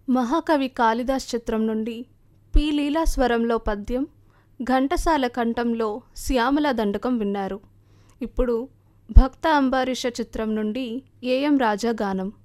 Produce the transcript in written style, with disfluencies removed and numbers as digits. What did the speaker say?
మహాకవి కాళిదాస్ చిత్రం నుండి పి లీలా స్వరంలో పద్యం, ఘంటసాల కంఠంలో శ్యామల దండకం విన్నారు. ఇప్పుడు భక్త అంబారీష చిత్రం నుండి ఏఎం రాజా గానం.